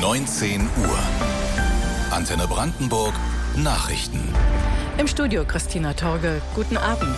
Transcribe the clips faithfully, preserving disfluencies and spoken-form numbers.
neunzehn Uhr. Antenne Brandenburg Nachrichten. Im Studio Christina Torge. Guten Abend.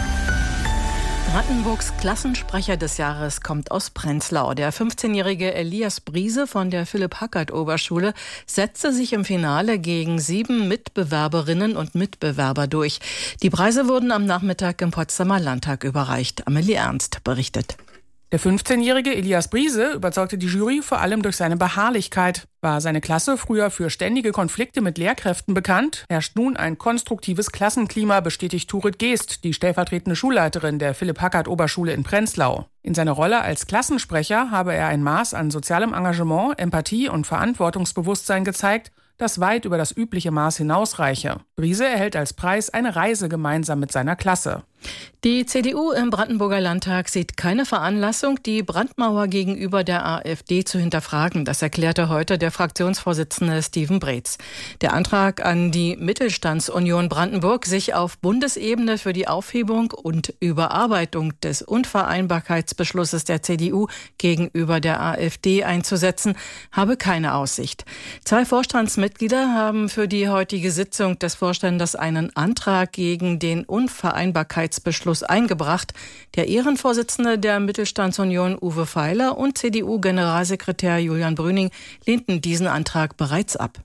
Brandenburgs Klassensprecher des Jahres kommt aus Prenzlau. Der fünfzehnjährige Elias Briese von der Philipp-Hackert-Oberschule setzte sich im Finale gegen sieben Mitbewerberinnen und Mitbewerber durch. Die Preise wurden am Nachmittag im Potsdamer Landtag überreicht. Amelie Ernst berichtet. Der fünfzehnjährige Elias Briese überzeugte die Jury vor allem durch seine Beharrlichkeit. War seine Klasse früher für ständige Konflikte mit Lehrkräften bekannt, herrscht nun ein konstruktives Klassenklima, bestätigt Turit Geest, die stellvertretende Schulleiterin der Philipp-Hackert-Oberschule in Prenzlau. In seiner Rolle als Klassensprecher habe er ein Maß an sozialem Engagement, Empathie und Verantwortungsbewusstsein gezeigt, das weit über das übliche Maß hinausreiche. Briese erhält als Preis eine Reise gemeinsam mit seiner Klasse. Die C D U im Brandenburger Landtag sieht keine Veranlassung, die Brandmauer gegenüber der AfD zu hinterfragen. Das erklärte heute der Fraktionsvorsitzende Steven Breetz. Der Antrag an die Mittelstandsunion Brandenburg, sich auf Bundesebene für die Aufhebung und Überarbeitung des Unvereinbarkeitsbeschlusses der C D U gegenüber der AfD einzusetzen, habe keine Aussicht. Zwei Vorstandsmitglieder haben für die heutige Sitzung des Vorstandes einen Antrag gegen den Unvereinbarkeitsbeschluss Beschluss eingebracht. Der Ehrenvorsitzende der Mittelstandsunion Uwe Feiler und C D U-Generalsekretär Julian Brüning lehnten diesen Antrag bereits ab.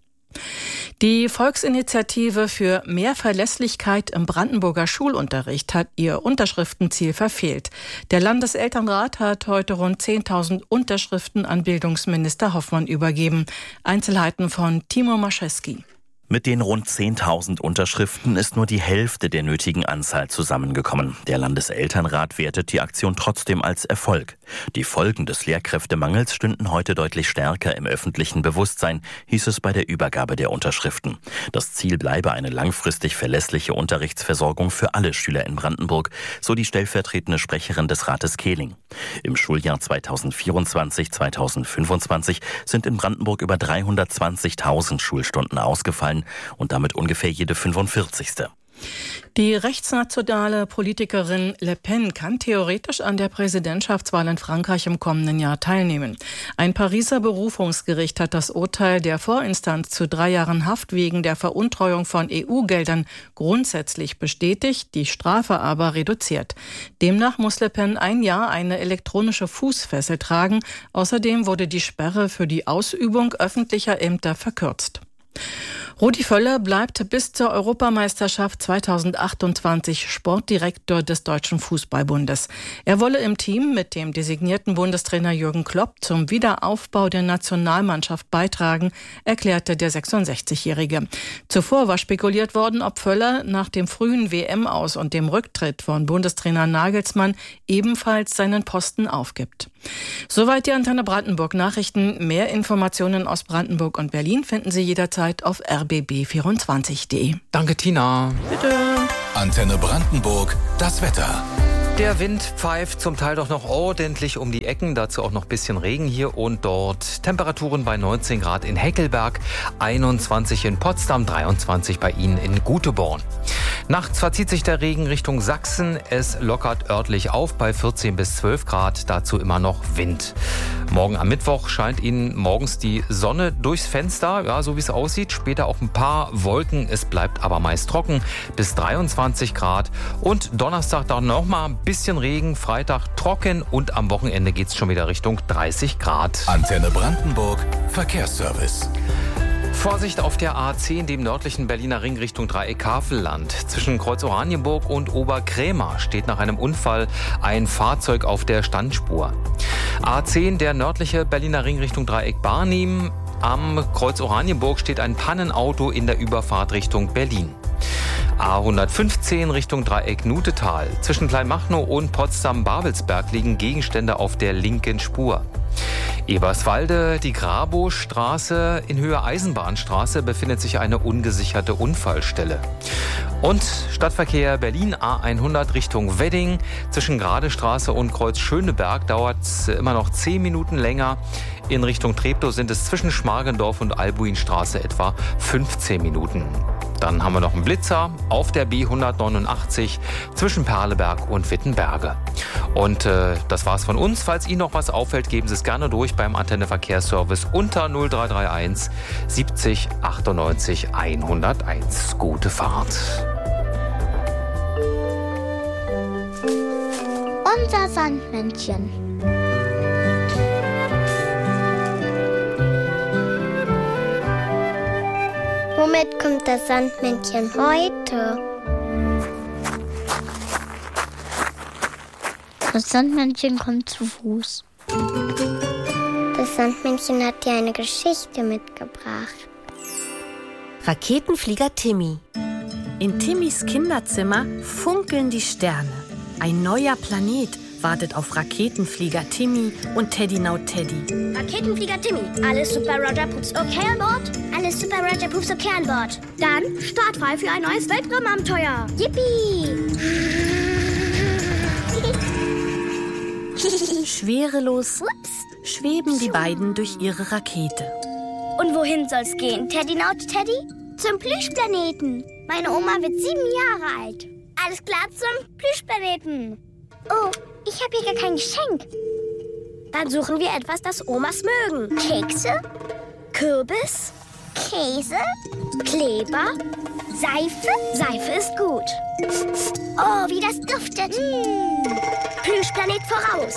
Die Volksinitiative für mehr Verlässlichkeit im Brandenburger Schulunterricht hat ihr Unterschriftenziel verfehlt. Der Landeselternrat hat heute rund zehntausend Unterschriften an Bildungsminister Hoffmann übergeben. Einzelheiten von Timo Mascheski. Mit den rund zehntausend Unterschriften ist nur die Hälfte der nötigen Anzahl zusammengekommen. Der Landeselternrat wertet die Aktion trotzdem als Erfolg. Die Folgen des Lehrkräftemangels stünden heute deutlich stärker im öffentlichen Bewusstsein, hieß es bei der Übergabe der Unterschriften. Das Ziel bleibe eine langfristig verlässliche Unterrichtsversorgung für alle Schüler in Brandenburg, so die stellvertretende Sprecherin des Rates Kehling. Im Schuljahr zweitausendvierundzwanzig zweitausendfünfundzwanzig sind in Brandenburg über dreihundertzwanzigtausend Schulstunden ausgefallen und damit ungefähr jede fünfundvierzigste. Die rechtsnationale Politikerin Le Pen kann theoretisch an der Präsidentschaftswahl in Frankreich im kommenden Jahr teilnehmen. Ein Pariser Berufungsgericht hat das Urteil der Vorinstanz zu drei Jahren Haft wegen der Veruntreuung von E U-Geldern grundsätzlich bestätigt, die Strafe aber reduziert. Demnach muss Le Pen ein Jahr eine elektronische Fußfessel tragen. Außerdem wurde die Sperre für die Ausübung öffentlicher Ämter verkürzt. Rudi Völler bleibt bis zur Europameisterschaft zweitausendachtundzwanzig Sportdirektor des Deutschen Fußballbundes. Er wolle im Team mit dem designierten Bundestrainer Jürgen Klopp zum Wiederaufbau der Nationalmannschaft beitragen, erklärte der sechsundsechzigjährige. Zuvor war spekuliert worden, ob Völler nach dem frühen W M-Aus und dem Rücktritt von Bundestrainer Nagelsmann ebenfalls seinen Posten aufgibt. Soweit die Antenne Brandenburg Nachrichten. Mehr Informationen aus Brandenburg und Berlin finden Sie jederzeit auf r b b vierundzwanzig punkt de. Danke, Tina. Bitte. Antenne Brandenburg, das Wetter. Der Wind pfeift zum Teil doch noch ordentlich um die Ecken, dazu auch noch ein bisschen Regen hier und dort. Temperaturen bei neunzehn Grad in Heckelberg, einundzwanzig in Potsdam, dreiundzwanzig bei Ihnen in Guteborn. Nachts verzieht sich der Regen Richtung Sachsen, es lockert örtlich auf bei vierzehn bis zwölf Grad, dazu immer noch Wind. Morgen am Mittwoch scheint Ihnen morgens die Sonne durchs Fenster, ja, so wie es aussieht, später auch ein paar Wolken, es bleibt aber meist trocken bis dreiundzwanzig Grad und Donnerstag dann nochmal ein bisschen Regen, Freitag trocken und am Wochenende geht es schon wieder Richtung dreißig Grad. Antenne Brandenburg, Verkehrsservice. Vorsicht auf der A zehn, dem nördlichen Berliner Ring Richtung Dreieck-Havelland. Zwischen Kreuz Oranienburg und Oberkrämer steht nach einem Unfall ein Fahrzeug auf der Standspur. A zehn, der nördliche Berliner Ring Richtung Dreieck-Barnim. Am Kreuz Oranienburg steht ein Pannenauto in der Überfahrt Richtung Berlin. A hundertfünfzehn Richtung Dreieck Nutetal. Zwischen Kleinmachnow und Potsdam-Babelsberg liegen Gegenstände auf der linken Spur. Eberswalde, die Grabow-Straße, in Höhe Eisenbahnstraße befindet sich eine ungesicherte Unfallstelle. Und Stadtverkehr Berlin A hundert Richtung Wedding. Zwischen Gradestraße und Kreuz Schöneberg dauert es immer noch zehn Minuten länger. In Richtung Treptow sind es zwischen Schmargendorf und Albuinstraße etwa fünfzehn Minuten. Dann haben wir noch einen Blitzer auf der B hundertneunundachtzig zwischen Perleberg und Wittenberge. Und äh, das war's von uns. Falls Ihnen noch was auffällt, geben Sie es gerne durch beim Antenne Verkehrsservice unter null drei drei eins siebzig achtundneunzig hunderteins. Gute Fahrt. Unser Sandmännchen. Womit kommt das Sandmännchen heute? Das Sandmännchen kommt zu Fuß. Das Sandmännchen hat dir eine Geschichte mitgebracht. Raketenflieger Timmy. In Timmys Kinderzimmer funkeln die Sterne. Ein neuer Planet wartet auf Raketenflieger Timmy und Teddy Now Teddy. Raketenflieger Timmy, alles super Roger Pups okay an Bord? Alles super Roger Pups okay an Bord. Dann startfrei für ein neues Weltraumabenteuer. Yippie! Schwerelos schweben die beiden durch ihre Rakete. Und wohin soll's gehen, Teddy Now Teddy? Zum Plüschplaneten. Meine Oma wird sieben Jahre alt. Alles klar zum Plüschplaneten. Oh, ich habe hier gar kein Geschenk. Dann suchen wir etwas, das Omas mögen. Kekse, Kürbis, Käse, Kleber, Seife. Seife ist gut. Oh, wie das duftet. Mm. Plüschplanet voraus.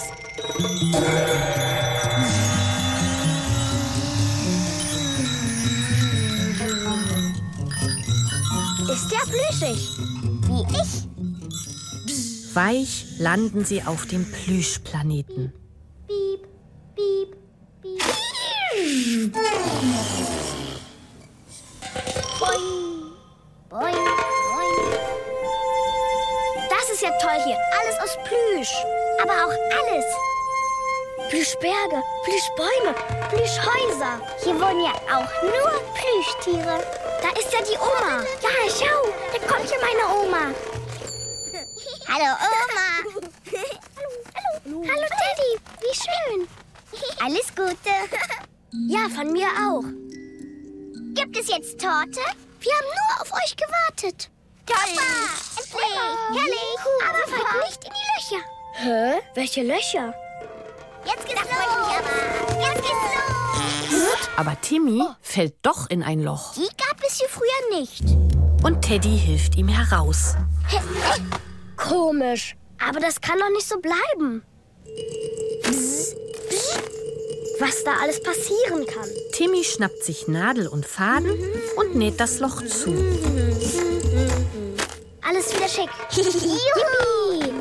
Ist der plüschig? Wie ich? Weich landen sie auf dem Plüschplaneten. Piep, piep, piep. Boing, boing, boing. Das ist ja toll hier. Alles aus Plüsch. Aber auch alles. Plüschberge, Plüschbäume, Plüschhäuser. Hier wohnen ja auch nur Plüschtiere. Da ist ja die Oma. Ja, schau, da kommt ja meine Oma. Hallo Oma. Hallo, hallo. Hallo Teddy, wie schön. Alles Gute. Ja, von mir auch. Gibt es jetzt Torte? Wir haben nur auf euch gewartet. Toll. Endlich. Herrlich. Aber fallt nicht in die Löcher. Hä? Welche Löcher? Jetzt geht's los. Aber. Jetzt geht's los. Aber Timmy oh. fällt doch in ein Loch. Die gab es hier früher nicht. Und Teddy hilft ihm heraus. Komisch. Aber das kann doch nicht so bleiben. Psst, psst. Was da alles passieren kann. Timmy schnappt sich Nadel und Faden mhm. und näht das Loch zu. Mhm. Alles wieder schick. Juppie!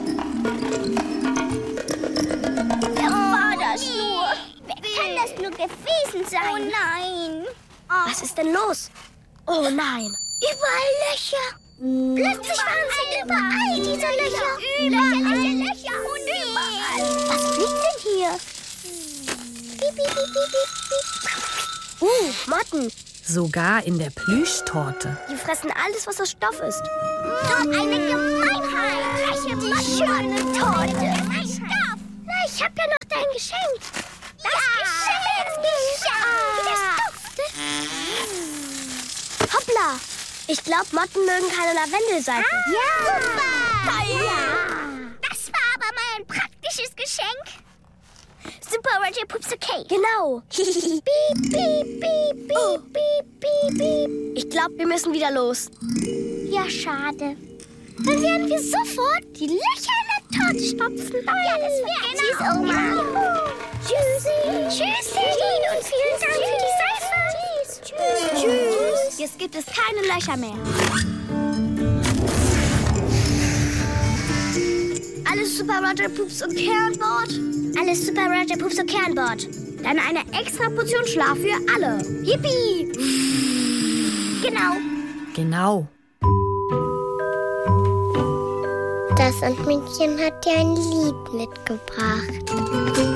Wer war das nur? Wer kann das nur gewesen sein? Oh nein. Oh. Was ist denn los? Oh nein. Überall Löcher. Plötzlich waren sie überall, diese Löcher. Überall. Löcher, Löcher, Löcher. Und überall. Was fliegt denn hier? Piep, piep, piep, piep, piep. Uh, Motten. Sogar in der Plüschtorte. Die fressen alles, was aus Stoff ist. Dort eine Gemeinheit. Welche schöne Torte. Ein Stoff. Na, ich hab ja noch dein Geschenk. Das ja, Geschenk. Das Geschenk. Wie das duftet. Hoppla. Ich glaube, Motten mögen keine Lavendelseife. Ah, ja. Super. Ja. Das war aber mal ein praktisches Geschenk. Super Roger Pups okay. Genau. Piep, piep, piep, piep, oh. piep, piep, piep. Ich glaube, wir müssen wieder los. Ja, schade. Dann werden wir sofort die Löcher in der Torte stopfen. Ja, das wäre genau. Tschüss, Oma. Tschüssi. Tschüss, Teddy. Und vielen Dank für die Seife. Tschüss. Tschüss. Tschüss. Jetzt gibt es keine Löcher mehr. Alles Super Roger Pups okay an Bord? Alles Super Roger Pups okay an Bord. Dann eine extra Portion Schlaf für alle. Yippie! Genau. Genau. Das Sandmännchen hat dir ein Lied mitgebracht.